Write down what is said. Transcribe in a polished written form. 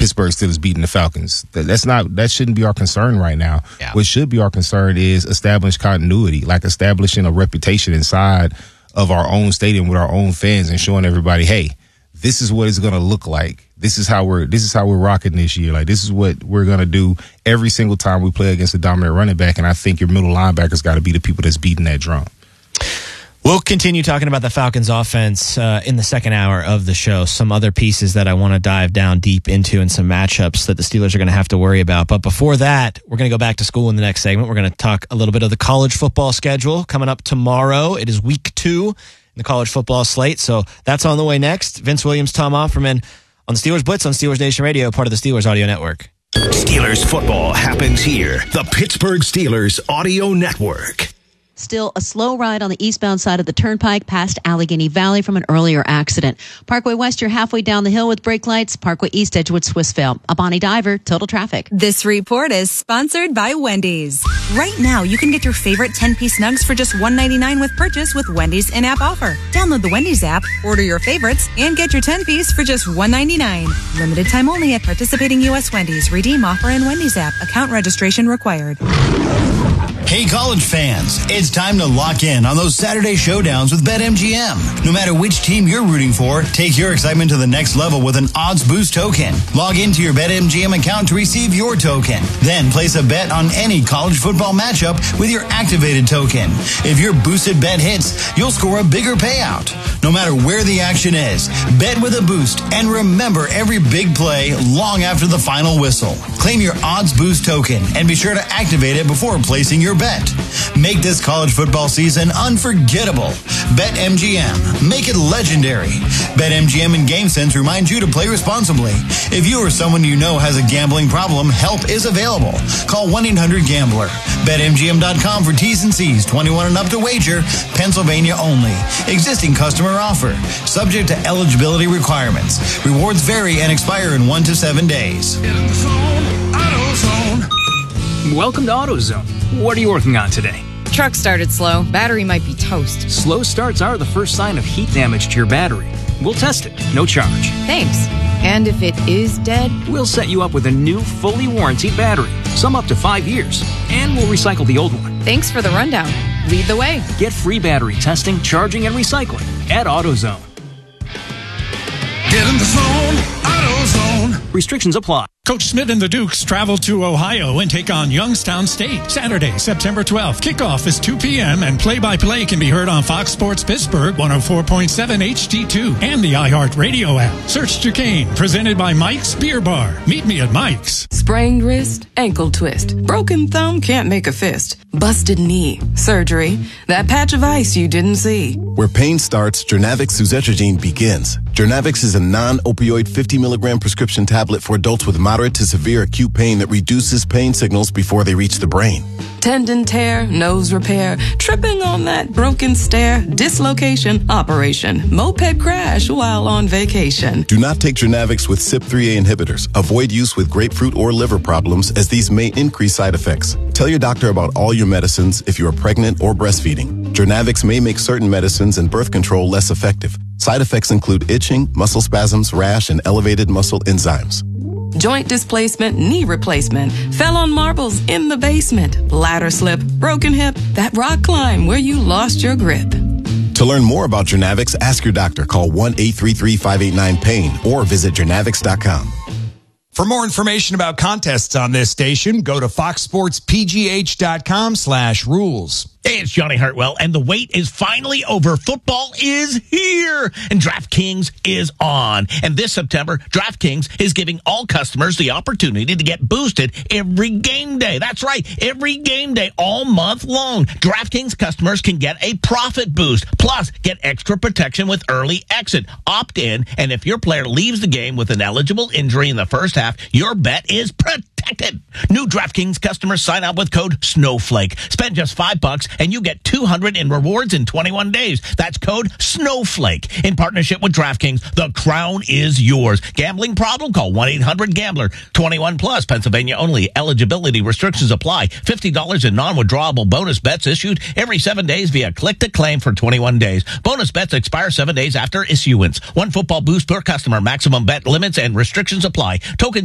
Pittsburgh Steelers beating the Falcons. That shouldn't be our concern right now. Yeah. What should be our concern is establish continuity, like establishing a reputation inside of our own stadium with our own fans and showing everybody, hey, this is what it's going to look like. This is how we're rocking this year. Like, this is what we're going to do every single time we play against a dominant running back. And I think your middle linebackers got to be the people that's beating that drum. We'll continue talking about the Falcons offense in the second hour of the show. Some other pieces that I want to dive down deep into and some matchups that the Steelers are going to have to worry about. But before that, we're going to go back to school in the next segment. We're going to talk a little bit of the college football schedule coming up tomorrow. It is week 2 in the college football slate. So that's on the way next. Vince Williams, Tom Offerman on the Steelers Blitz on Steelers Nation Radio, part of the Steelers Audio Network. Steelers football happens here. The Pittsburgh Steelers Audio Network. Still a slow ride on the eastbound side of the turnpike past Allegheny Valley from an earlier accident. Parkway West, you're halfway down the hill with brake lights. Parkway East, Edgewood, Swissvale. A Bonnie Diver, total traffic. This report is sponsored by Wendy's. Right now, you can get your favorite 10-piece nugs for just $1.99 with purchase with Wendy's in-app offer. Download the Wendy's app, order your favorites, and get your 10-piece for just $1.99. Limited time only at participating U.S. Wendy's. Redeem offer in Wendy's app. Account registration required. Hey, college fans, it's time to lock in on those Saturday showdowns with BetMGM. No matter which team you're rooting for, take your excitement to the next level with an Odds Boost token. Log into your BetMGM account to receive your token. Then place a bet on any college football matchup with your activated token. If your boosted bet hits, you'll score a bigger payout. No matter where the action is, bet with a boost and remember every big play long after the final whistle. Claim your Odds Boost token and be sure to activate it before placing your bet. Make this college football season unforgettable. BetMGM. Make it legendary. BetMGM and GameSense remind you to play responsibly. If you or someone you know has a gambling problem, help is available. Call 1-800-GAMBLER. BetMGM.com for T's and C's. 21 and up to wager. Pennsylvania only. Existing customer offer. Subject to eligibility requirements. Rewards vary and expire in 1 to 7 days. Welcome to AutoZone. What are you working on today? Truck started slow. Battery might be toast. Slow starts are the first sign of heat damage to your battery. We'll test it. No charge. Thanks. And if it is dead? We'll set you up with a new, fully warranted battery. Some up to 5 years. And we'll recycle the old one. Thanks for the rundown. Lead the way. Get free battery testing, charging, and recycling at AutoZone. Get in the zone. AutoZone. Restrictions apply. Coach Smith and the Dukes travel to Ohio and take on Youngstown State. Saturday, September 12th. Kickoff is 2 p.m. and play-by-play can be heard on Fox Sports Pittsburgh, 104.7 HD2, and the iHeartRadio app. Search Duquesne, presented by Mike's Beer Bar. Meet me at Mike's. Sprained wrist, ankle twist. Broken thumb, can't make a fist. Busted knee, surgery. That patch of ice you didn't see. Where pain starts, Jernavix suzetrigine begins. Jernavix is a non-opioid 50-milligram prescription tablet for adults with moderate to severe acute pain that reduces pain signals before they reach the brain. Tendon tear, nose repair, tripping on that broken stair, dislocation, operation, moped crash while on vacation. Do not take Jernavix with CYP3A inhibitors. Avoid use with grapefruit or liver problems as these may increase side effects. Tell your doctor about all your medicines if you are pregnant or breastfeeding. Jernavix may make certain medicines and birth control less effective. Side effects include itching, muscle spasms, rash, and elevated muscle enzymes. Joint displacement, knee replacement, fell on marbles in the basement, ladder slip, broken hip, that rock climb where you lost your grip. To learn more about Jernavix, ask your doctor. Call 1-833-589-PAIN or visit Jernavix.com. For more information about contests on this station, go to foxsportspgh.com/rules. Hey, it's Johnny Hartwell, and the wait is finally over. Football is here, and DraftKings is on. And this September, DraftKings is giving all customers the opportunity to get boosted every game day. That's right, every game day, all month long. DraftKings customers can get a profit boost, plus get extra protection with early exit. Opt in, and if your player leaves the game with an eligible injury in the first half, your bet is protected. New DraftKings customers sign up with code SNOWFLAKE. Spend just $5 and you get $200 in rewards in 21 days. That's code SNOWFLAKE. In partnership with DraftKings, the crown is yours. Gambling problem? Call 1-800-GAMBLER. 21 plus, Pennsylvania only. Eligibility restrictions apply. $50 in non-withdrawable bonus bets issued every 7 days via click-to-claim for 21 days. Bonus bets expire 7 days after issuance. One football boost per customer. Maximum bet limits and restrictions apply. Token